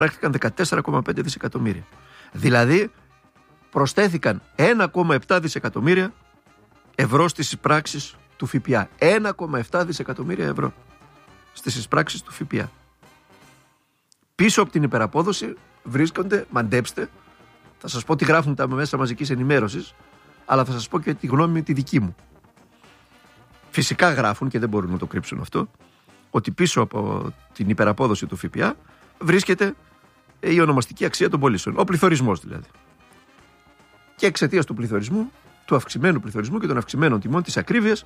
εισπράχθηκαν 14,5 δισεκατομμύρια. Δηλαδή προσθέθηκαν 1,7 δισεκατομμύρια ευρώ στις εισπράξεις του ΦΠΑ. 1,7 δισεκατομμύρια ευρώ στις εισπράξεις του ΦΠΑ. Πίσω από την υπεραπόδοση βρίσκονται, μαντέψτε, θα σας πω τι γράφουν τα μέσα μαζικής ενημέρωσης, αλλά θα σας πω και τη γνώμη τη δική μου. Φυσικά γράφουν, και δεν μπορούν να το κρύψουν αυτό, ότι πίσω από την υπεραπόδοση του ΦΠΑ βρίσκεται η ονομαστική αξία των πωλήσεων. Ο πληθωρισμός δηλαδή. Και εξαιτίας του πληθωρισμού, του αυξημένου πληθωρισμού και των αυξημένων τιμών της ακρίβειας,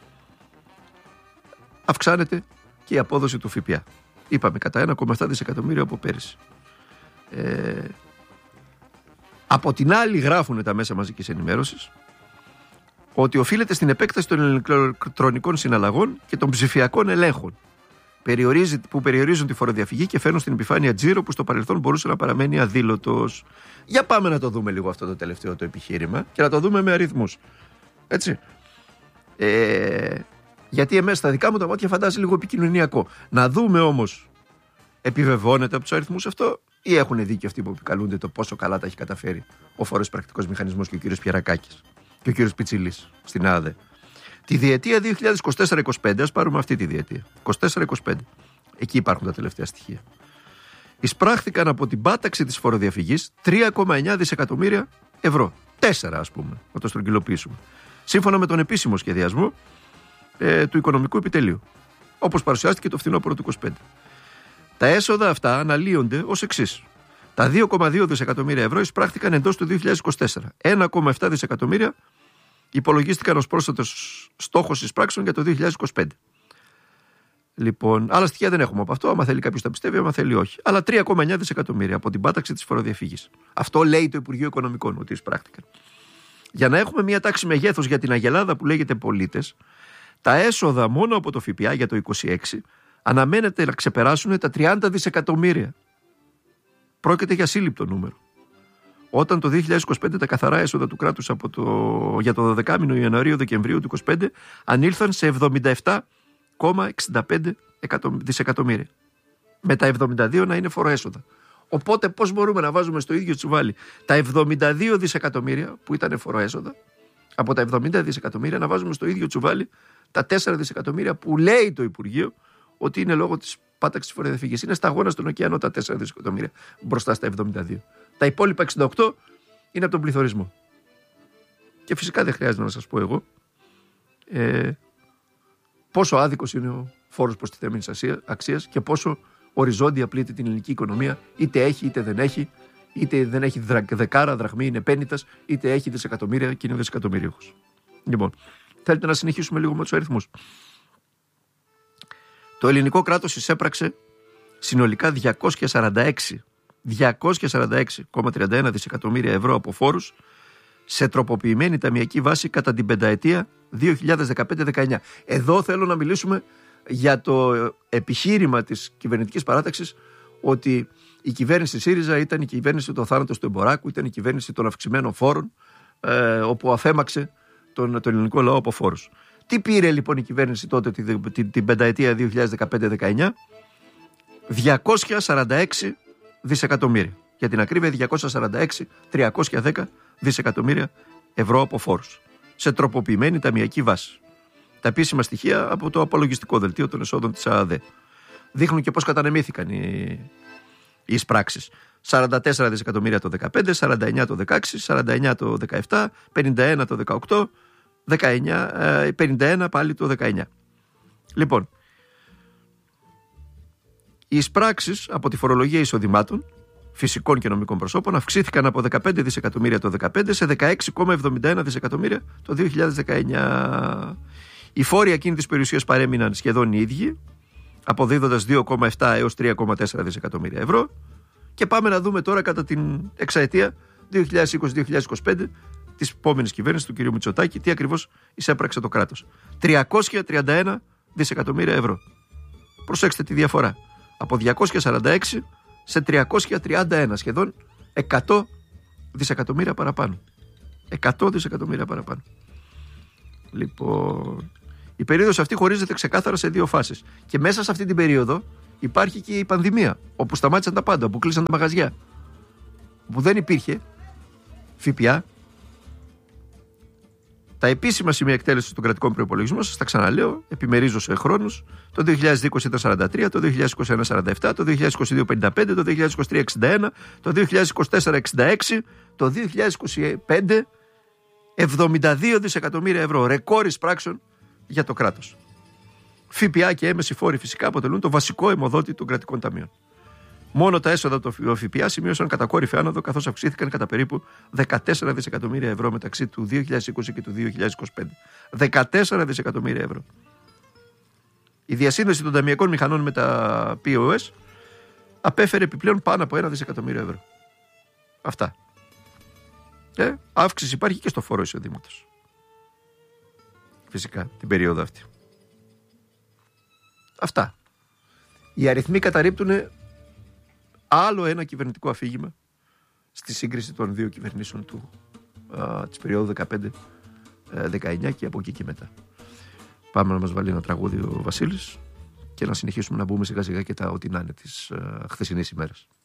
αυξάνεται και η απόδοση του ΦΠΑ. Είπαμε κατά 1,7 δισεκατομμύρια από πέρυσι. Από την άλλη γράφουν τα μέσα μαζικής ενημέρωσης ότι οφείλεται στην επέκταση των ηλεκτρονικών συναλλαγών και των ψηφιακών ελέγχων που περιορίζουν τη φοροδιαφυγή και φέρνουν στην επιφάνεια τζίρο που στο παρελθόν μπορούσε να παραμένει αδήλωτος. Για πάμε να το δούμε λίγο αυτό το τελευταίο το επιχείρημα και να το δούμε με αριθμούς. Έτσι. Γιατί εμένα στα δικά μου τα μάτια φαντάζει λίγο επικοινωνιακό. Να δούμε όμως, επιβεβαιώνεται από τους αριθμούς αυτό ή έχουν δίκιο αυτοί που επικαλούνται το πόσο καλά τα έχει καταφέρει ο φοροσπρακτικός μηχανισμός και ο κύριος Πιερακάκης και ο κύριος Πιτσιλής στην ΑΔΕ. Τη διετία 2024-25, ας πάρουμε αυτή τη διετία. 24-25. Εκεί υπάρχουν τα τελευταία στοιχεία. Εισπράχθηκαν από την πάταξη της φοροδιαφυγής 3,9 δισεκατομμύρια ευρώ. 4 ας πούμε, να το στρογγυλοποιήσουμε. Σύμφωνα με τον επίσημο σχεδιασμό του Οικονομικού Επιτελείου, όπως παρουσιάστηκε το φθινόπωρο του 25. Τα έσοδα αυτά αναλύονται ως εξής. Τα 2,2 δισεκατομμύρια ευρώ εισπράχθηκαν εντός του 2024. 1,7 δισεκατομμύρια υπολογίστηκαν ως πρόσθετος στόχος εισπράξεων για το 2025. Λοιπόν, άλλα στοιχεία δεν έχουμε από αυτό. Άμα θέλει κάποιος τα πιστεύει, άμα θέλει όχι. Αλλά 3,9 δισεκατομμύρια από την πάταξη της φοροδιαφυγής. Αυτό λέει το Υπουργείο Οικονομικών ότι εισπράχθηκαν. Για να έχουμε μια τάξη μεγέθους για την αγελάδα που λέγεται πολίτες, τα έσοδα μόνο από το ΦΠΑ για το 2026 αναμένεται να ξεπεράσουν τα 30 δισεκατομμύρια. Πρόκειται για σύλληπτο νούμερο. Όταν το 2025 τα καθαρά έσοδα του κράτους για το 12μηνο Ιανουαρίου-Δεκεμβρίου του 2025 ανήλθαν σε 77,65 δισεκατομμύρια. Με τα 72 να είναι φοροέσοδα. Οπότε πώς μπορούμε να βάζουμε στο ίδιο τσουβάλι τα 72 δισεκατομμύρια που ήταν φοροέσοδα, από τα 70 δισεκατομμύρια να βάζουμε στο ίδιο τσουβάλι τα 4 δισεκατομμύρια που λέει το Υπουργείο ότι είναι λόγω της πάταξης της φοροδιαφυγής. Είναι σταγόνα στον ωκεανό τα 4 δισεκατομμύρια μπροστά στα 72. Τα υπόλοιπα 68 είναι από τον πληθωρισμό. Και φυσικά δεν χρειάζεται να σας πω εγώ πόσο άδικος είναι ο φόρος προστιθέμενης αξίας και πόσο οριζόντια πλήττει την ελληνική οικονομία, είτε έχει είτε δεν έχει, είτε δεν έχει δεκάρα δραχμή, είναι πέννητας, είτε έχει δισεκατομμύρια και είναι δισεκατομμυρίουχος. Λοιπόν, θέλετε να συνεχίσουμε λίγο με τους αριθμούς. Το ελληνικό κράτος εισέπραξε συνολικά 246,31 δισεκατομμύρια ευρώ από φόρους σε τροποποιημένη ταμειακή βάση κατά την πενταετία 2015-19. Εδώ θέλω να μιλήσουμε για το επιχείρημα της κυβερνητικής παράταξης ότι η κυβέρνηση ΣΥΡΙΖΑ ήταν η κυβέρνηση των θάνατος του εμποράκου, ήταν η κυβέρνηση των αυξημένων φόρων, όπου αφέμαξε τον ελληνικό λαό από φόρους. Τι πήρε λοιπόν η κυβέρνηση τότε την πενταετία 2015-19? 246 δισεκατομμύρια. Για την ακρίβεια 246,310 δισεκατομμύρια ευρώ από φόρους. Σε τροποποιημένη ταμειακή βάση. Τα επίσημα στοιχεία από το απολογιστικό δελτίο των εσόδων της ΑΑΔΕ. Δείχνουν και πώς κατανεμήθηκαν οι εισπράξεις. 44 δισεκατομμύρια το 2015, 49 το 2016, 49 το 2017, 51 το 2018, 51 πάλι το 2019. Λοιπόν, οι εισπράξεις από τη φορολογία εισοδημάτων φυσικών και νομικών προσώπων αυξήθηκαν από 15 δισεκατομμύρια το 2015 σε 16,71 δισεκατομμύρια το 2019. Οι φόροι ακίνητης περιουσίας παρέμειναν σχεδόν οι ίδιοι, αποδίδοντας 2,7 έως 3,4 δισεκατομμύρια ευρώ. Και πάμε να δούμε τώρα κατά την εξαετία 2020-2025 της επόμενης κυβέρνησης του κ. Μητσοτάκη τι ακριβώς εισέπραξε το κράτος. 331 δισεκατομμύρια ευρώ. Προσέξτε τη διαφορά. Από 246 σε 331, σχεδόν 100 δισεκατομμύρια παραπάνω. 100 δισεκατομμύρια παραπάνω. Λοιπόν, η περίοδος αυτή χωρίζεται ξεκάθαρα σε δύο φάσεις. Και μέσα σε αυτή την περίοδο Υπάρχει και η πανδημία, όπου σταμάτησαν τα πάντα, όπου κλείσαν τα μαγαζιά, όπου δεν υπήρχε ΦΠΑ. Τα επίσημα σημεία εκτέλεσης των κρατικών προϋπολογισμών, σας τα ξαναλέω, επιμερίζω σε χρόνους. Το 2020 ήταν 43, το 2021 47, το 2022 55, το 2023 61, το 2024 66, το 2025 72 δισεκατομμύρια ευρώ. Ρεκόρ εισπράξεων για το κράτος. ΦΠΑ και έμεση φόροι φυσικά αποτελούν το βασικό αιμοδότη των κρατικών ταμείων. Μόνο τα έσοδα του ΦΠΑ σημείωσαν κατακόρυφη άνοδο, καθώς αυξήθηκαν κατά περίπου 14 δισεκατομμύρια ευρώ μεταξύ του 2020 και του 2025. 14 δισεκατομμύρια ευρώ. Η διασύνδεση των ταμειακών μηχανών με τα POS απέφερε επιπλέον πάνω από 1 δισεκατομμύριο ευρώ. Αυτά. Αύξηση υπάρχει και στο φόρο εισοδήματος. Φυσικά την περίοδο αυτή. Αυτά. Οι αριθμοί καταρρίπτουν άλλο ένα κυβερνητικό αφήγημα στη σύγκριση των δύο κυβερνήσεων της περίοδου 15-19 και από εκεί και μετά. Πάμε να μας βάλει ένα τραγούδι ο Βασίλης και να συνεχίσουμε να μπούμε σιγά σιγά και τα ό,τι να είναι της χθεσινής ημέρας.